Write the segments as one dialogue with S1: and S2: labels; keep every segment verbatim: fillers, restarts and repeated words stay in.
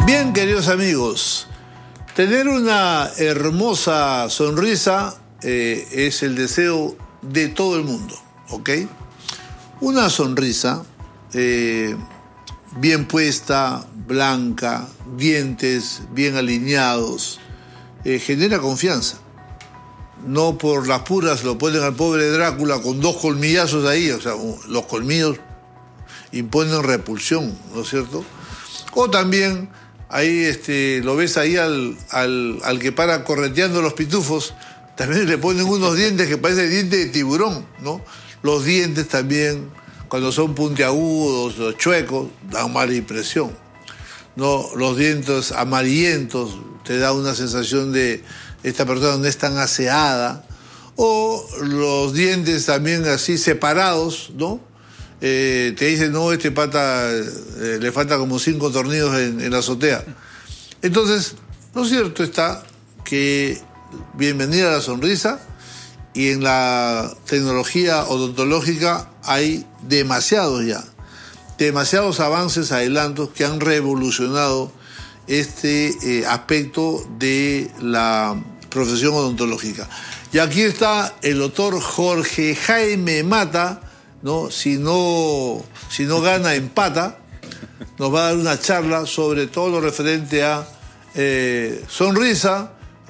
S1: Bien, queridos amigos, tener una hermosa sonrisa eh, es el deseo de todo el mundo, ¿ok? Una sonrisa eh, bien puesta, blanca, dientes bien alineados, eh, genera confianza. No por las puras lo ponen al pobre Drácula con dos colmillazos ahí, o sea, los colmillos imponen repulsión, ¿no es cierto? O también ahí este, lo ves ahí al, al, al que para correteando los pitufos, también le ponen unos dientes que parecen dientes de tiburón, ¿no? Los dientes también, cuando son puntiagudos o chuecos, dan mala impresión, ¿no? Los dientes amarillentos te da una sensación de esta persona no es tan aseada. O los dientes también así separados, ¿no? Eh, te dicen, no, este pata eh, le falta como cinco tornillos en, en la azotea. Entonces, lo cierto está que bienvenida a la sonrisa, y en la tecnología odontológica hay demasiados ya, demasiados avances, adelantos que han revolucionado este eh, aspecto de la profesión odontológica. Y aquí está el doctor Jorge Jaime Mata, ¿no? Si no, si no gana, empata. Nos va a dar una charla sobre todo lo referente a eh, sonrisa,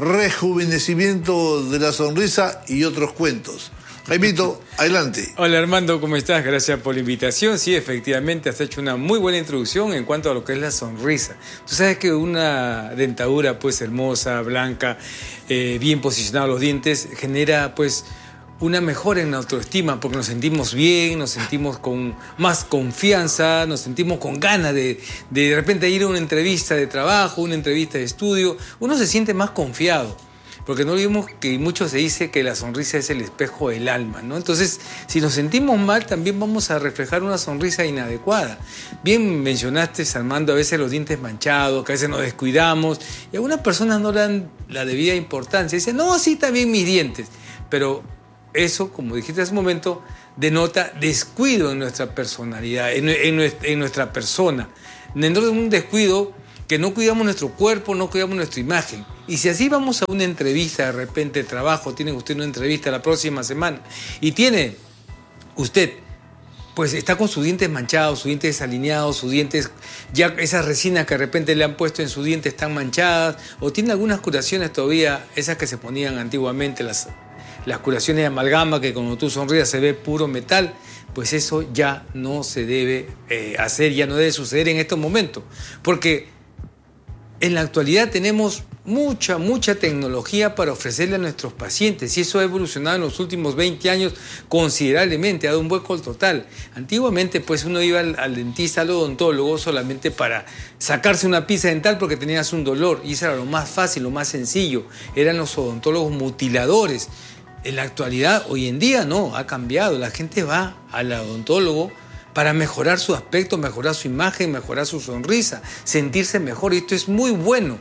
S1: rejuvenecimiento de la sonrisa y otros cuentos. Jaimito, adelante.
S2: Hola Armando, ¿cómo estás? Gracias por la invitación. Sí, efectivamente, has hecho una muy buena introducción en cuanto a lo que es la sonrisa. Tú sabes que una dentadura pues hermosa, blanca, eh, bien posicionados los dientes, genera pues una mejora en la autoestima, porque nos sentimos bien, nos sentimos con más confianza, nos sentimos con ganas de, de de repente ir a una entrevista de trabajo, una entrevista de estudio. Uno se siente más confiado, porque no olvidemos que mucho se dice que la sonrisa es el espejo del alma, ¿no? Entonces, si nos sentimos mal, también vamos a reflejar una sonrisa inadecuada. Bien mencionaste, Armando, a veces los dientes manchados, que a veces nos descuidamos, y algunas personas no le dan la debida importancia. Dicen, no, sí, también mis dientes, pero eso, como dijiste hace un momento, denota descuido en nuestra personalidad, en, en, en nuestra persona. Dentro de un descuido que no cuidamos nuestro cuerpo, no cuidamos nuestra imagen. Y si así vamos a una entrevista de repente de trabajo, tiene usted una entrevista la próxima semana, y tiene usted, pues está con sus dientes manchados, sus dientes desalineados, sus dientes, ya esas resinas que de repente le han puesto en sus dientes están manchadas, o tiene algunas curaciones todavía, esas que se ponían antiguamente, las... las curaciones de amalgama, que cuando tú sonrías se ve puro metal, pues eso ya no se debe eh, hacer, ya no debe suceder en estos momentos. Porque en la actualidad tenemos mucha, mucha tecnología para ofrecerle a nuestros pacientes, y eso ha evolucionado en los últimos veinte años considerablemente, ha dado un vuelco total. Antiguamente pues uno iba al, al dentista, al odontólogo, solamente para sacarse una pieza dental porque tenías un dolor, y eso era lo más fácil, lo más sencillo. Eran los odontólogos mutiladores. En la actualidad, hoy en día, no, ha cambiado. La gente va al odontólogo para mejorar su aspecto, mejorar su imagen, mejorar su sonrisa, sentirse mejor. Y esto es muy bueno.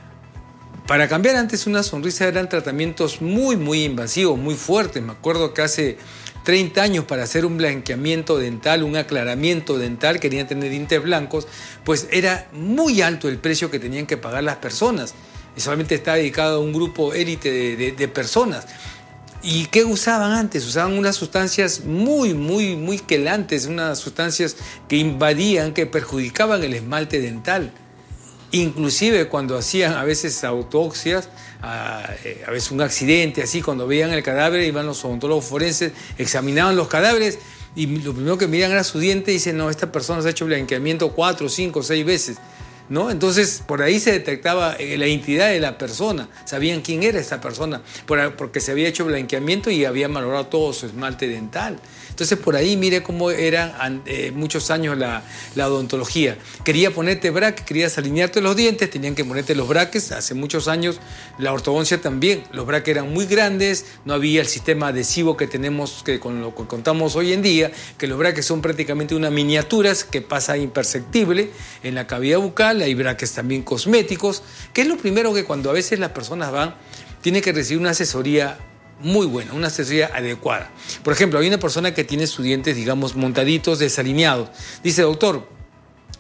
S2: Para cambiar antes una sonrisa eran tratamientos muy, muy invasivos, muy fuertes. Me acuerdo que hace treinta años, para hacer un blanqueamiento dental, un aclaramiento dental, querían tener dientes blancos, pues era muy alto el precio que tenían que pagar las personas. Y solamente estaba dedicado a un grupo élite de, de, de personas. ¿Y qué usaban antes? Usaban unas sustancias muy, muy, muy quelantes, unas sustancias que invadían, que perjudicaban el esmalte dental. Inclusive cuando hacían a veces autopsias, a, a veces un accidente así, cuando veían el cadáver, iban los odontólogos forenses, examinaban los cadáveres y lo primero que miran era su diente y dicen, no, esta persona se ha hecho blanqueamiento cuatro, cinco, seis veces, ¿no? Entonces, por ahí se detectaba la identidad de la persona, sabían quién era esta persona, porque se había hecho blanqueamiento y había malogrado todo su esmalte dental. Entonces, por ahí, mire cómo era eh, muchos años la, la odontología. Quería ponerte brackets, querías alinearte los dientes, tenían que ponerte los brackets. Hace muchos años, la ortodoncia también. Los brackets eran muy grandes, no había el sistema adhesivo que tenemos, que con lo que contamos hoy en día, que los brackets son prácticamente unas miniaturas que pasa imperceptible en la cavidad bucal. Hay brackets también cosméticos, que es lo primero que cuando a veces las personas van, tienen que recibir una asesoría muy buena, una asesoría adecuada. Por ejemplo, hay una persona que tiene sus dientes, digamos, montaditos, desalineados. Dice, doctor,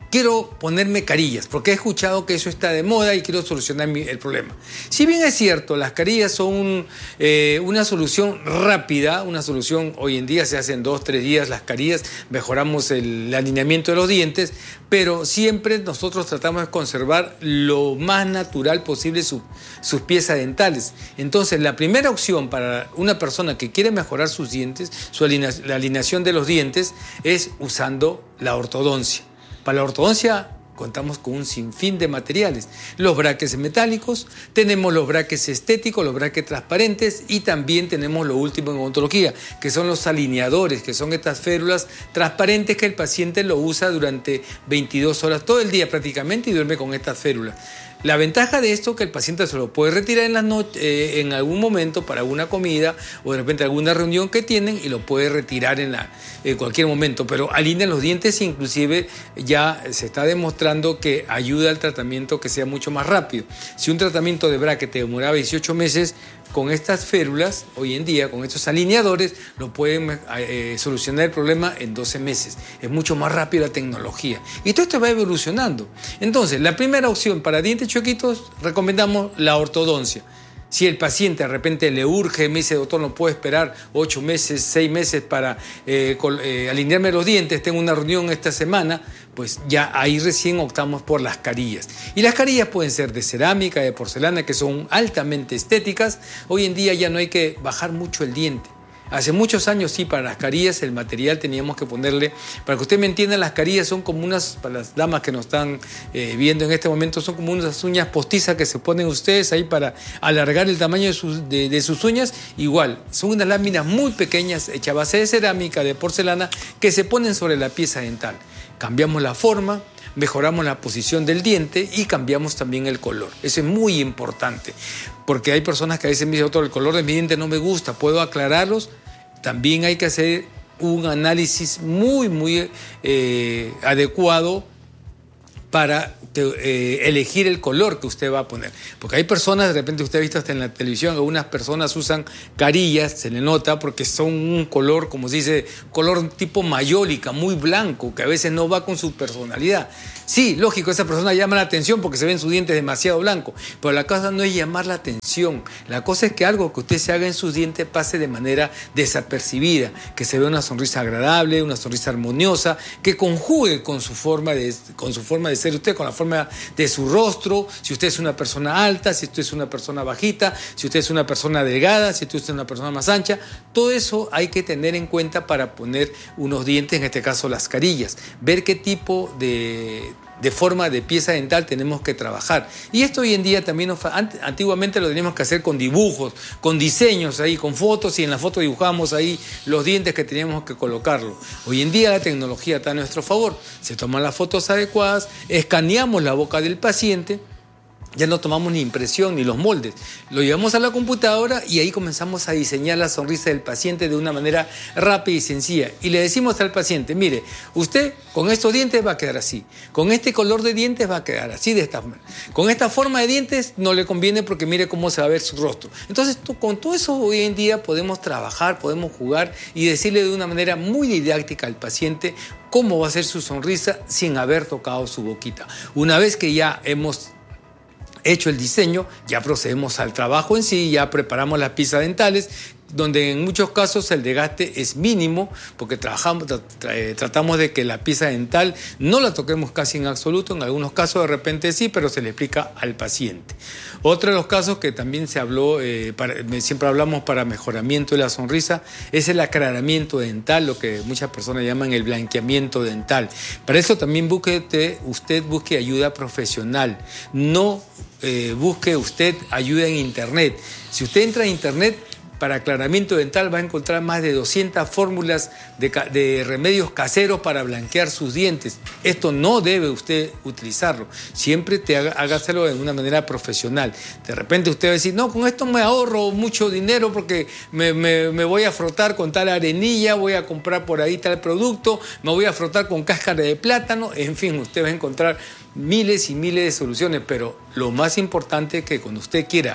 S2: quiero ponerme carillas, porque he escuchado que eso está de moda y quiero solucionar mi, el problema. Si bien es cierto, las carillas son eh, una solución rápida, una solución, hoy en día se hacen dos, tres días las carillas, mejoramos el, el alineamiento de los dientes, pero siempre nosotros tratamos de conservar lo más natural posible su, sus piezas dentales. Entonces, la primera opción para una persona que quiere mejorar sus dientes, su alinea, la alineación de los dientes, es usando la ortodoncia. Para la ortodoncia contamos con un sinfín de materiales. Los brackets metálicos, tenemos los brackets estéticos, los brackets transparentes y también tenemos lo último en odontología, que son los alineadores, que son estas férulas transparentes que el paciente lo usa durante veintidós horas, todo el día prácticamente, y duerme con estas férulas. La ventaja de esto es que el paciente se lo puede retirar en, la no eh, en algún momento para alguna comida o de repente alguna reunión que tienen y lo puede retirar en, la, en cualquier momento, pero alinean los dientes, inclusive ya se está demostrando que ayuda al tratamiento que sea mucho más rápido. Si un tratamiento de bracket te demoraba dieciocho meses, con estas férulas, hoy en día, con estos alineadores, lo pueden eh, solucionar el problema en doce meses. Es mucho más rápido la tecnología. Y todo esto va evolucionando. Entonces, la primera opción para dientes chuequitos, recomendamos la ortodoncia. Si el paciente de repente le urge, me dice, doctor, no puedo esperar ocho meses, seis meses para eh, eh, alinearme los dientes, tengo una reunión esta semana, pues ya ahí recién optamos por las carillas. Y las carillas pueden ser de cerámica, de porcelana, que son altamente estéticas. Hoy en día ya no hay que bajar mucho el diente. Hace muchos años sí, para las carillas el material teníamos que ponerle, para que usted me entienda, las carillas son como unas, para las damas que nos están eh, viendo en este momento, son como unas uñas postizas que se ponen ustedes ahí para alargar el tamaño de sus, de, de sus uñas. Igual, son unas láminas muy pequeñas hechas a base de cerámica, de porcelana, que se ponen sobre la pieza dental. Cambiamos la forma, mejoramos la posición del diente y cambiamos también el color. Eso es muy importante, porque hay personas que a veces me dicen, doctor, el color de mi diente no me gusta, ¿puedo aclararlos? También hay que hacer un análisis muy, muy eh, adecuado para que, eh, elegir el color que usted va a poner. Porque hay personas, de repente usted ha visto hasta en la televisión, algunas personas usan carillas, se le nota, porque son un color, como se dice, color tipo mayólica, muy blanco, que a veces no va con su personalidad. Sí, lógico, esa persona llama la atención porque se ven sus dientes demasiado blancos, pero la cosa no es llamar la atención. La cosa es que algo que usted se haga en sus dientes pase de manera desapercibida, que se vea una sonrisa agradable, una sonrisa armoniosa, que conjugue con su forma de, con su forma de ser usted, con la forma de su rostro, si usted es una persona alta, si usted es una persona bajita, si usted es una persona delgada, si usted es una persona más ancha. Todo eso hay que tener en cuenta para poner unos dientes, en este caso las carillas, ver qué tipo de... de forma de pieza dental tenemos que trabajar. Y esto hoy en día también, nos, antiguamente lo teníamos que hacer con dibujos, con diseños ahí, con fotos, y en la foto dibujábamos ahí los dientes que teníamos que colocarlo. Hoy en día la tecnología está a nuestro favor. Se toman las fotos adecuadas, escaneamos la boca del paciente, ya no tomamos ni impresión ni los moldes. Lo llevamos a la computadora y ahí comenzamos a diseñar la sonrisa del paciente de una manera rápida y sencilla. Y le decimos al paciente, mire, usted con estos dientes va a quedar así. Con este color de dientes va a quedar así, de esta manera. Con esta forma de dientes no le conviene porque mire cómo se va a ver su rostro. Entonces, con todo eso hoy en día podemos trabajar, podemos jugar y decirle de una manera muy didáctica al paciente cómo va a ser su sonrisa sin haber tocado su boquita. Una vez que ya hemos hecho el diseño, ya procedemos al trabajo en sí, ya preparamos las piezas dentales, donde en muchos casos el desgaste es mínimo, porque trabajamos, tra tra tratamos de que la pieza dental no la toquemos casi en absoluto, en algunos casos de repente sí, pero se le explica al paciente. Otro de los casos que también se habló, eh, para, siempre hablamos para mejoramiento de la sonrisa, es el aclaramiento dental, lo que muchas personas llaman el blanqueamiento dental. Para eso también busque, usted busque ayuda profesional, no eh, busque usted ayuda en internet. Si usted entra a internet, para aclaramiento dental va a encontrar más de doscientas fórmulas de, de remedios caseros para blanquear sus dientes. Esto no debe usted utilizarlo. Siempre te haga, hágaselo de una manera profesional. De repente usted va a decir, no, con esto me ahorro mucho dinero porque me, me, me voy a frotar con tal arenilla, voy a comprar por ahí tal producto, me voy a frotar con cáscara de plátano. En fin, usted va a encontrar miles y miles de soluciones, pero lo más importante es que cuando usted quiera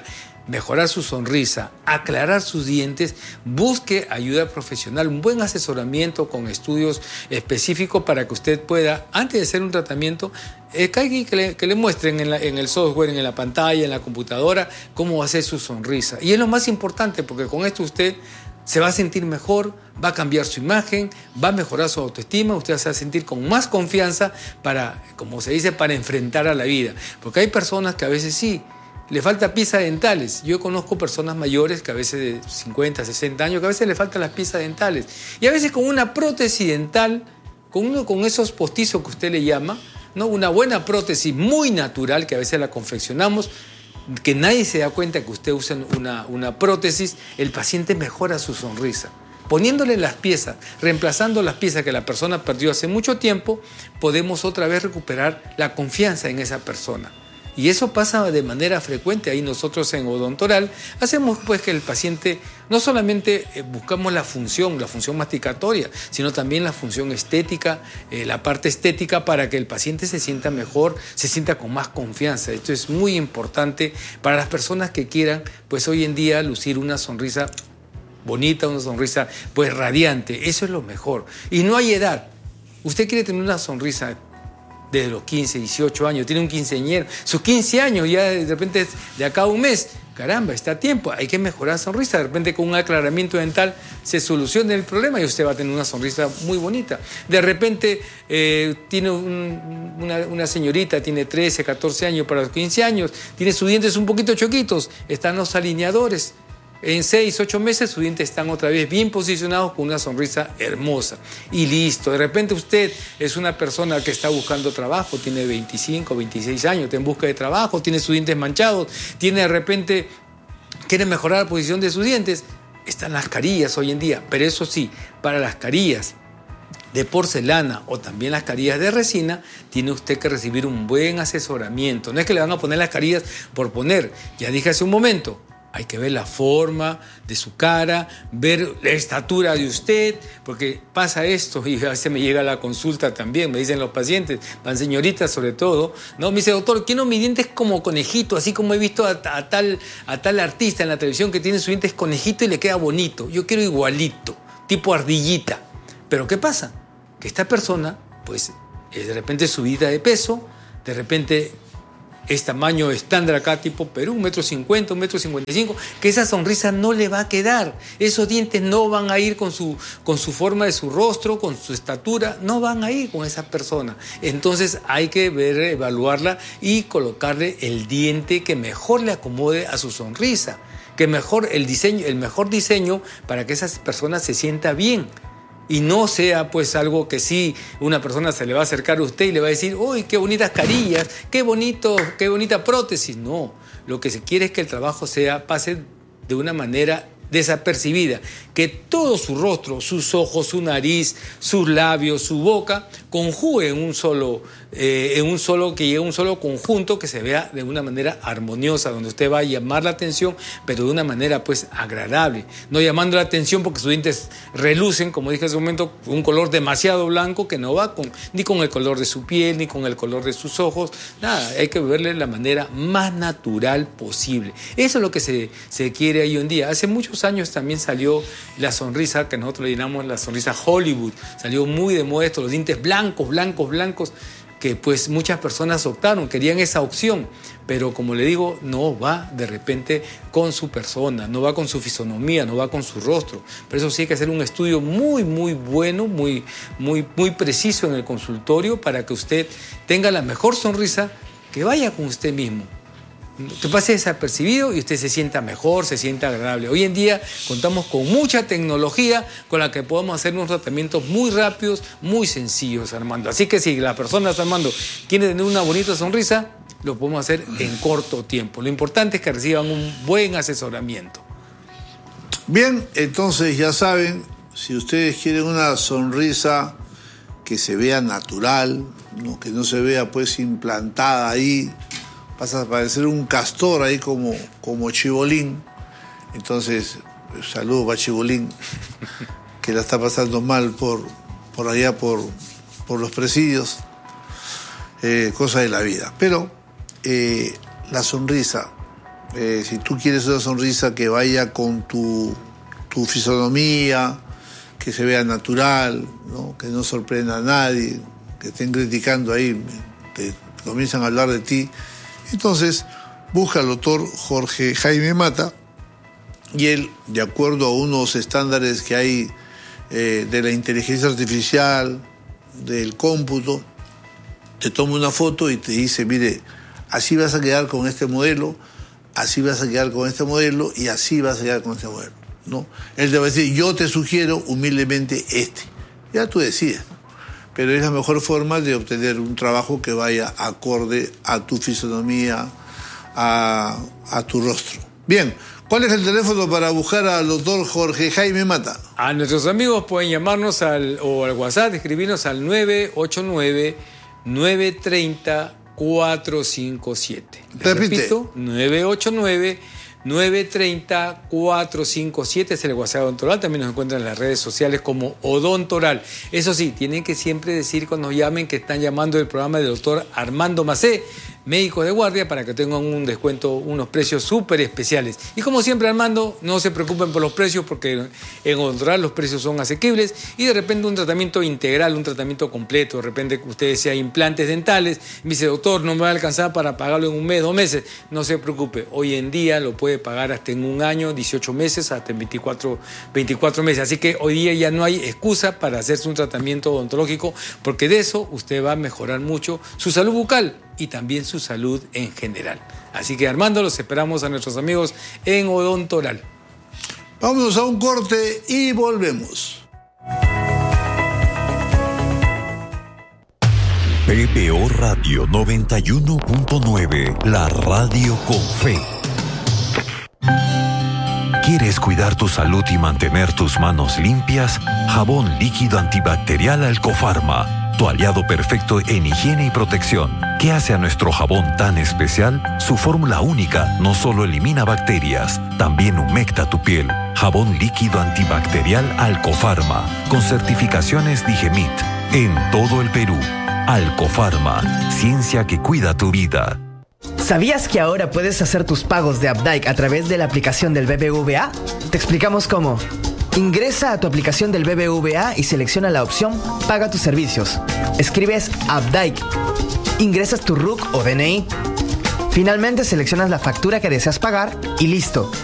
S2: mejorar su sonrisa, aclarar sus dientes, busque ayuda profesional, un buen asesoramiento con estudios específicos para que usted pueda, antes de hacer un tratamiento, eh, que, le, que le muestren en, la, en el software, en la pantalla, en la computadora, cómo va a ser su sonrisa. Y es lo más importante, porque con esto usted se va a sentir mejor, va a cambiar su imagen, va a mejorar su autoestima, usted se va a sentir con más confianza para, como se dice, para enfrentar a la vida. Porque hay personas que a veces sí, le falta piezas dentales. Yo conozco personas mayores que a veces de cincuenta, sesenta años, que a veces le faltan las piezas dentales. Y a veces con una prótesis dental, con, uno, con esos postizos que usted le llama, ¿no? Una buena prótesis muy natural, que a veces la confeccionamos, que nadie se da cuenta que usted usa una, una prótesis, el paciente mejora su sonrisa. Poniéndole las piezas, reemplazando las piezas que la persona perdió hace mucho tiempo, podemos otra vez recuperar la confianza en esa persona. Y eso pasa de manera frecuente. Ahí nosotros en Odontoral hacemos pues que el paciente no solamente buscamos la función, la función masticatoria, sino también la función estética, eh, la parte estética para que el paciente se sienta mejor, se sienta con más confianza. Esto es muy importante para las personas que quieran pues hoy en día lucir una sonrisa bonita, una sonrisa pues radiante. Eso es lo mejor. Y no hay edad. Usted quiere tener una sonrisa desde los quince, dieciocho años, tiene un quinceañero, sus quince años, ya de repente de acá a un mes, caramba, está a tiempo, hay que mejorar la sonrisa, de repente con un aclaramiento dental se soluciona el problema y usted va a tener una sonrisa muy bonita. De repente eh, tiene un, una, una señorita, tiene trece, catorce años para los quince años, tiene sus dientes un poquito choquitos, están los alineadores. En seis, ocho meses sus dientes están otra vez bien posicionados con una sonrisa hermosa. Y listo. De repente usted es una persona que está buscando trabajo, tiene veinticinco, veintiséis años, está en busca de trabajo, tiene sus dientes manchados, tiene de repente, quiere mejorar la posición de sus dientes. Están las carillas hoy en día. Pero eso sí, para las carillas de porcelana o también las carillas de resina, tiene usted que recibir un buen asesoramiento. No es que le van a poner las carillas por poner. Ya dije hace un momento, hay que ver la forma de su cara, ver la estatura de usted, porque pasa esto, y a veces me llega la consulta también, me dicen los pacientes, van señoritas sobre todo, ¿no? Me dice, doctor, quiero mis dientes como conejito, así como he visto a, a, tal, a tal artista en la televisión que tiene sus dientes conejito y le queda bonito. Yo quiero igualito, tipo ardillita. Pero ¿qué pasa? Que esta persona, pues, de repente subida de peso, de repente es tamaño estándar acá, tipo Perú, un metro cincuenta, un metro cincuenta y cinco, que esa sonrisa no le va a quedar. Esos dientes no van a ir con su, con su forma de su rostro, con su estatura, no van a ir con esa persona. Entonces hay que ver, evaluarla y colocarle el diente que mejor le acomode a su sonrisa, que mejor el diseño, el mejor diseño para que esa persona se sienta bien. Y no sea pues algo que sí una persona se le va a acercar a usted y le va a decir, uy, qué bonitas carillas, qué bonito, qué bonita prótesis. No, lo que se quiere es que el trabajo sea, pase de una manera desapercibida, que todo su rostro, sus ojos, su nariz, sus labios, su boca, conjugue en un solo, eh, en un solo, que llegue a un solo conjunto que se vea de una manera armoniosa, donde usted va a llamar la atención, pero de una manera pues agradable, no llamando la atención porque sus dientes relucen, como dije hace un momento, un color demasiado blanco que no va con, ni con el color de su piel, ni con el color de sus ojos, nada, hay que verle de la manera más natural posible. Eso es lo que se, se quiere hoy en día. Hace muchos años también salió la sonrisa que nosotros le llamamos la sonrisa Hollywood, salió muy de moda esto, los dientes blancos, blancos, blancos, que pues muchas personas optaron, querían esa opción, pero como le digo, no va de repente con su persona, no va con su fisonomía, no va con su rostro. Por eso sí hay que hacer un estudio muy, muy bueno, muy, muy, muy preciso en el consultorio para que usted tenga la mejor sonrisa, que vaya con usted mismo. Que pase desapercibido y usted se sienta mejor, se sienta agradable. Hoy en día contamos con mucha tecnología con la que podemos hacer unos tratamientos muy rápidos, muy sencillos, Armando. Así que si la persona, Armando, quiere tener una bonita sonrisa, lo podemos hacer en corto tiempo. Lo importante es que reciban un buen asesoramiento.
S1: Bien, entonces ya saben, si ustedes quieren una sonrisa que se vea natural, ¿no? Que no se vea pues implantada ahí, pasa a parecer un castor ahí como, como Chibolín. Entonces, saludos para Chibolín, que la está pasando mal por, por allá, por, por los presidios. Eh, cosa de la vida. Pero eh, la sonrisa Eh, si tú quieres una sonrisa que vaya con tu, tu fisonomía, que se vea natural, ¿no? Que no sorprenda a nadie, que estén criticando ahí, te comienzan a hablar de ti. Entonces, busca al doctor Jorge Jaime Mata y él, de acuerdo a unos estándares que hay eh, de la inteligencia artificial, del cómputo, te toma una foto y te dice, mire, así vas a quedar con este modelo, así vas a quedar con este modelo y así vas a quedar con este modelo, ¿no? Él te va a decir, yo te sugiero humildemente este. Ya tú decides, ¿no? Pero es la mejor forma de obtener un trabajo que vaya acorde a tu fisonomía, a, a tu rostro. Bien, ¿cuál es el teléfono para buscar al doctor Jorge Jaime Mata?
S2: A nuestros amigos pueden llamarnos al, o al WhatsApp, escribirnos al nueve ocho nueve, nueve tres cero, cuatro cinco siete.
S1: Repite.
S2: Repito, nueve ocho nueve, nueve tres cero, cuatro cinco siete es el WhatsApp Odontoral. También nos encuentran en las redes sociales como Odontoral. Eso sí, tienen que siempre decir cuando nos llamen que están llamando del programa del doctor Armando Macé, médico de guardia, para que tengan un descuento, unos precios súper especiales. Y como siempre, Armando, no se preocupen por los precios porque en Odontoral los precios son asequibles y de repente un tratamiento integral, un tratamiento completo, de repente que usted desea implantes dentales, me dice, doctor, no me va a alcanzar para pagarlo en un mes, dos meses. No se preocupe, hoy en día lo puede pagar hasta en un año, dieciocho meses, hasta en veinticuatro, veinticuatro meses. Así que hoy día ya no hay excusa para hacerse un tratamiento odontológico porque de eso usted va a mejorar mucho su salud bucal y también su salud en general. Así que, Armando, los esperamos a nuestros amigos en Odontoral.
S1: Vámonos a un corte y volvemos.
S3: P B O Radio noventa y uno punto nueve, la radio con fe. ¿Quieres cuidar tu salud y mantener tus manos limpias? Jabón líquido antibacterial Alcofarma, tu aliado perfecto en higiene y protección. ¿Qué hace a nuestro jabón tan especial? Su fórmula única no solo elimina bacterias, también humecta tu piel. Jabón líquido antibacterial Alcofarma, con certificaciones Digemit, en todo el Perú. Alcofarma, ciencia que cuida tu vida.
S4: ¿Sabías que ahora puedes hacer tus pagos de Updike a través de la aplicación del B B V A? Te explicamos cómo. Ingresa a tu aplicación del B B V A y selecciona la opción Paga tus servicios. Escribes Updike. Ingresas tu R U C o D N I. Finalmente seleccionas la factura que deseas pagar y listo.